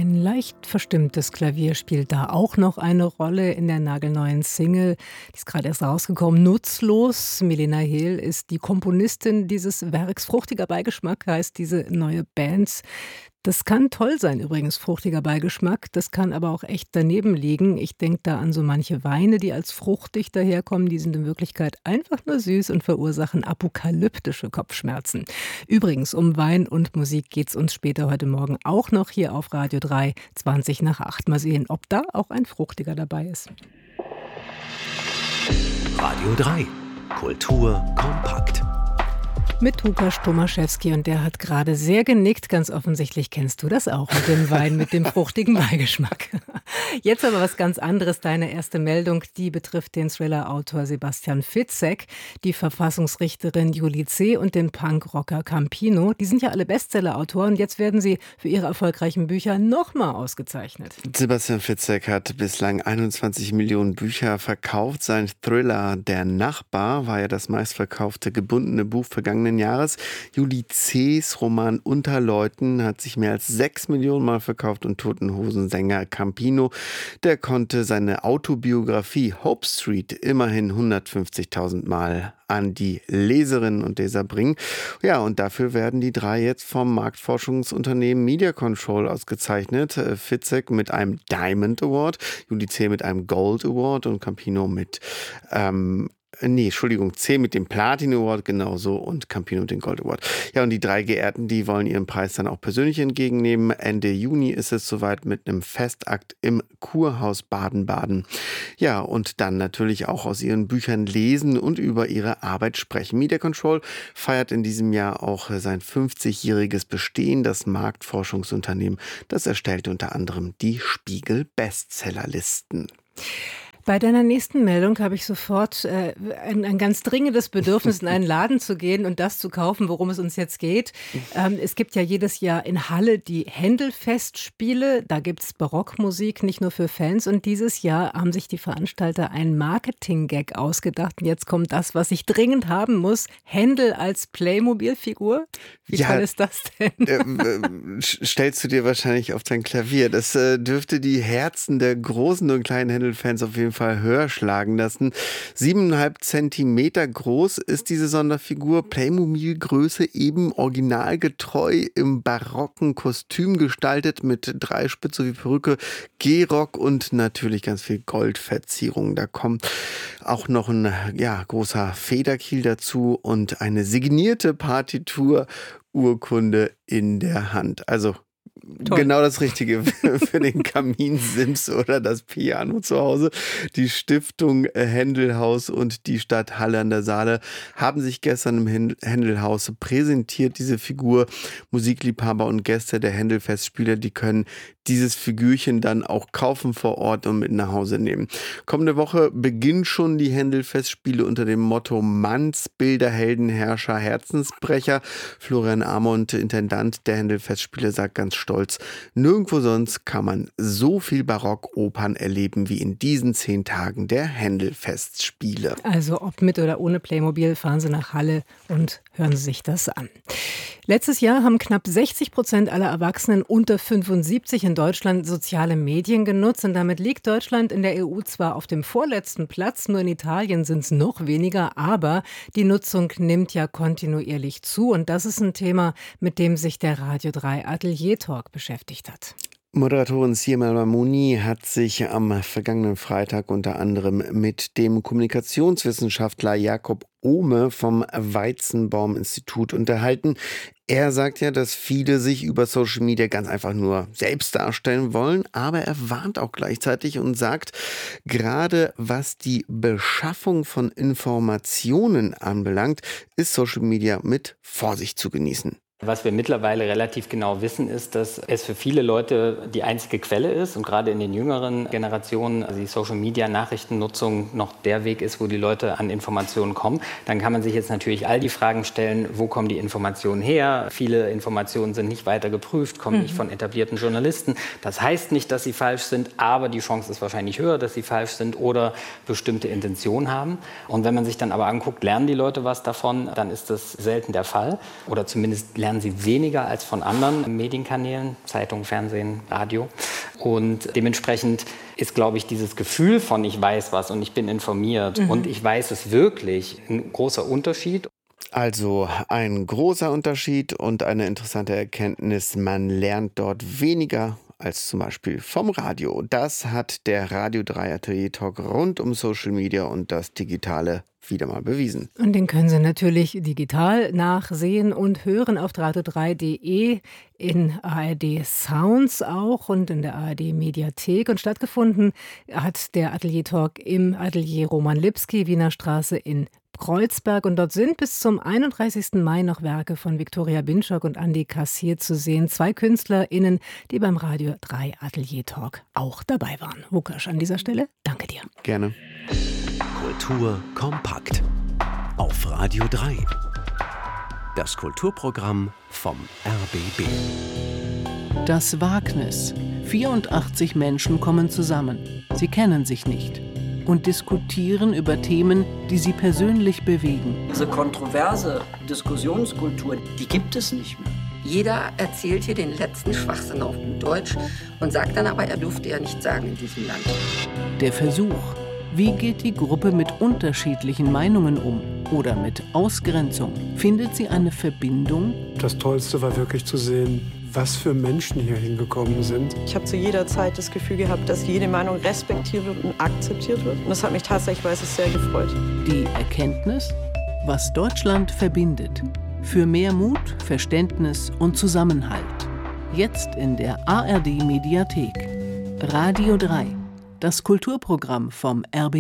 Ein leicht verstimmtes Klavier spielt da auch noch eine Rolle in der nagelneuen Single. Die ist gerade erst rausgekommen. Nutzlos. Milena Hehl ist die Komponistin dieses Werks. Fruchtiger Beigeschmack heißt diese neue Band. Das kann toll sein übrigens, fruchtiger Beigeschmack. Das kann aber auch echt daneben liegen. Ich denke da an so manche Weine, die als fruchtig daherkommen. Die sind in Wirklichkeit einfach nur süß und verursachen apokalyptische Kopfschmerzen. Übrigens, um Wein und Musik geht es uns später heute Morgen auch noch hier auf Radio 3, 20:08. Mal sehen, ob da auch ein fruchtiger dabei ist. Radio 3. Kultur kompakt. Mit Łukasz Tomaszewski und der hat gerade sehr genickt. Ganz offensichtlich kennst du das auch mit dem Wein, mit dem fruchtigen Beigeschmack. Jetzt aber was ganz anderes. Deine erste Meldung, die betrifft den Thriller-Autor Sebastian Fitzek, die Verfassungsrichterin Julie C. und den Punkrocker Campino. Die sind ja alle Bestseller-Autoren. Jetzt werden sie für ihre erfolgreichen Bücher nochmal ausgezeichnet. Sebastian Fitzek hat bislang 21 Millionen Bücher verkauft. Sein Thriller Der Nachbar war ja das meistverkaufte gebundene Buch vergangenen Jahres. Julie C.'s Roman Unterleuten hat sich mehr als 6 Millionen Mal verkauft und Toten Hosen-Sänger Campino, der konnte seine Autobiografie Hope Street immerhin 150.000 Mal an die Leserinnen und Leser bringen. Ja, und dafür werden die drei jetzt vom Marktforschungsunternehmen Media Control ausgezeichnet. Fitzek mit einem Diamond Award, Julie C. mit einem Gold Award und Campino mit C mit dem Platin Award genauso und Campino mit dem Gold Award. Ja, und die drei Geehrten, die wollen ihren Preis dann auch persönlich entgegennehmen. Ende Juni ist es soweit mit einem Festakt im Kurhaus Baden-Baden. Ja, und dann natürlich auch aus ihren Büchern lesen und über ihre Arbeit sprechen. Media Control feiert in diesem Jahr auch sein 50-jähriges Bestehen. Das Marktforschungsunternehmen, das erstellt unter anderem die Spiegel-Bestsellerlisten. Bei deiner nächsten Meldung habe ich sofort ein ganz dringendes Bedürfnis, in einen Laden zu gehen und das zu kaufen, worum es uns jetzt geht. Es gibt ja jedes Jahr in Halle die Händel-Festspiele. Da gibt es Barockmusik, nicht nur für Fans. Und dieses Jahr haben sich die Veranstalter einen Marketing-Gag ausgedacht. Und jetzt kommt das, was ich dringend haben muss. Händel als Playmobil-Figur. Wie toll ist das denn? Stellst du dir wahrscheinlich auf dein Klavier. Das dürfte die Herzen der großen und kleinen Händel-Fans auf jeden Fall höher schlagen lassen. 7,5 Zentimeter groß ist diese Sonderfigur. Playmobil-Größe, eben originalgetreu im barocken Kostüm gestaltet mit Dreispitz sowie Perücke, Gehrock und natürlich ganz viel Goldverzierung. Da kommt auch noch ein großer Federkiel dazu und eine signierte Partitur-Urkunde in der Hand. Also toll. Genau das Richtige für den Kaminsims oder das Piano zu Hause. Die Stiftung Händelhaus und die Stadt Halle an der Saale haben sich gestern im Händelhaus präsentiert, diese Figur. Musikliebhaber und Gäste der Händel-Festspiele, die können dieses Figürchen dann auch kaufen vor Ort und mit nach Hause nehmen. Kommende Woche beginnen schon die Händel-Festspiele unter dem Motto Mannsbilder, Helden, Herrscher, Herzensbrecher. Florian Amont, Intendant der Händel-Festspiele, sagt ganz stolz, nirgendwo sonst kann man so viel Barockopern erleben wie in diesen 10 Tagen der Händel-Festspiele. Also ob mit oder ohne Playmobil, fahren Sie nach Halle und hören Sie sich das an. Letztes Jahr haben knapp 60% aller Erwachsenen unter 75 in Deutschland soziale Medien genutzt. Und damit liegt Deutschland in der EU zwar auf dem vorletzten Platz, nur in Italien sind es noch weniger. Aber die Nutzung nimmt ja kontinuierlich zu. Und das ist ein Thema, mit dem sich der Radio 3 Atelier Talk beschäftigt hat. Moderatorin Sima Mamuni hat sich am vergangenen Freitag unter anderem mit dem Kommunikationswissenschaftler Jakob Ohme vom Weizenbaum-Institut unterhalten. Er sagt ja, dass viele sich über Social Media ganz einfach nur selbst darstellen wollen, aber er warnt auch gleichzeitig und sagt, gerade was die Beschaffung von Informationen anbelangt, ist Social Media mit Vorsicht zu genießen. Was wir mittlerweile relativ genau wissen, ist, dass es für viele Leute die einzige Quelle ist und gerade in den jüngeren Generationen die Social-Media-Nachrichtennutzung noch der Weg ist, wo die Leute an Informationen kommen. Dann kann man sich jetzt natürlich all die Fragen stellen, wo kommen die Informationen her? Viele Informationen sind nicht weiter geprüft, kommen nicht von etablierten Journalisten. Das heißt nicht, dass sie falsch sind, aber die Chance ist wahrscheinlich höher, dass sie falsch sind oder bestimmte Intentionen haben. Und wenn man sich dann aber anguckt, lernen die Leute was davon, dann ist das selten der Fall oder zumindest lernen lernen sie weniger als von anderen Medienkanälen, Zeitung, Fernsehen, Radio. Und dementsprechend ist, glaube ich, dieses Gefühl von ich weiß was und ich bin informiert und ich weiß es wirklich ein großer Unterschied. Also ein großer Unterschied und eine interessante Erkenntnis, man lernt dort weniger als zum Beispiel vom Radio. Das hat der Radio 3 Atelier Talk rund um Social Media und das Digitale wieder mal bewiesen. Und den können Sie natürlich digital nachsehen und hören auf radio3.de, in ARD Sounds auch und in der ARD Mediathek. Und stattgefunden hat der Atelier Talk im Atelier Roman Lipski, Wiener Straße in Kreuzberg. Und dort sind bis zum 31. Mai noch Werke von Viktoria Binschok und Andi Kassier zu sehen. 2 KünstlerInnen, die beim Radio 3 Atelier Talk auch dabei waren. Wukasch, an dieser Stelle danke dir. Gerne. Kultur kompakt. Auf Radio 3. Das Kulturprogramm vom RBB. Das Wagnis. 84 Menschen kommen zusammen. Sie kennen sich nicht und diskutieren über Themen, die sie persönlich bewegen. Diese kontroverse Diskussionskultur, die gibt es nicht mehr. Jeder erzählt hier den letzten Schwachsinn auf gut Deutsch und sagt dann aber, er durfte ja nicht sagen in diesem Land. Der Versuch. Wie geht die Gruppe mit unterschiedlichen Meinungen um oder mit Ausgrenzung? Findet sie eine Verbindung? Das Tollste war wirklich zu sehen, was für Menschen hier hingekommen sind. Ich habe zu jeder Zeit das Gefühl gehabt, dass jede Meinung respektiert wird und akzeptiert wird. Und das hat mich tatsächlich, weiß ich, sehr gefreut. Die Erkenntnis, was Deutschland verbindet. Für mehr Mut, Verständnis und Zusammenhalt. Jetzt in der ARD Mediathek. Radio 3. Das Kulturprogramm vom RBB.